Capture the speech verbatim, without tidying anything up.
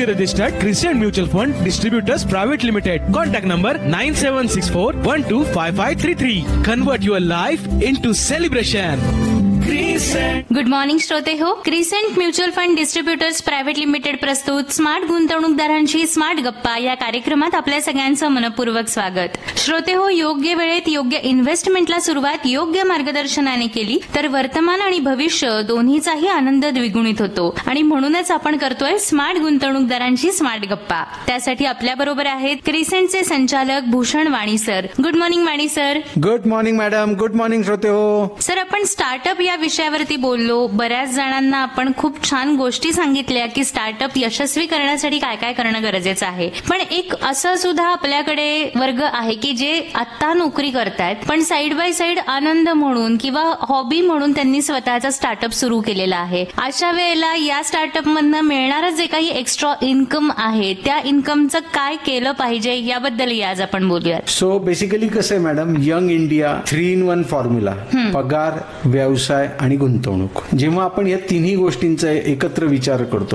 Newly registered Crescent Mutual Fund Distributors Private Limited. Contact number nine seven six four one two five five three three. Convert your life into celebration. Good morning श्रोते हो. Crescent mutual fund distributors private limited प्रस्तुत smart गुंतवणूकदारांची smart गप्पा या कार्यक्रमात आपल्या सगळ्यांचं मनपूर्वक स्वागत. श्रोते हो, योग्य वेळेत योग्य इन्व्हेस्टमेंटला सुरुवात योग्य मार्गदर्शनाने केली तर वर्तमान आणि भविष्य दोन्हीचाही आनंद द्विगुणित होतो. आणि म्हणूनच आपण करतोय स्मार्ट गुंतवणूकदारांची स्मार्ट गप्पा. त्यासाठी आपल्या बरोबर आहेत क्रिसेंटचे संचालक भूषण वाणी सर. गुड मॉर्निंग वाणी sir. Good morning madam. Good morning श्रोते हो. सर, आपण स्टार्टअप या विषयावरती बोललो. बऱ्याच जणांना आपण खूप छान गोष्टी सांगितल्या की स्टार्टअप यशस्वी करण्यासाठी काय काय करणं गरजेचं आहे. पण एक असं सुद्धा आपल्याकडे वर्ग आहे की जे आता नोकरी करतायत पण साईड बाय साईड आनंद म्हणून किंवा हॉबी म्हणून त्यांनी स्वतःचा स्टार्टअप सुरू केलेला आहे. अशा वेळेला या स्टार्टअप मधनं मिळणारं जे काही एक्स्ट्रा इन्कम आहे त्या इन्कमचं काय केलं पाहिजे याबद्दल आज आपण बोलूयात. सो बेसिकली कसं आहे madam, young India three in one formula, पगार, व्यवसाय आणि गुंतवणूक. जेव्हा आपण या तिन्ही गोष्टींचा एकत्र विचार करतो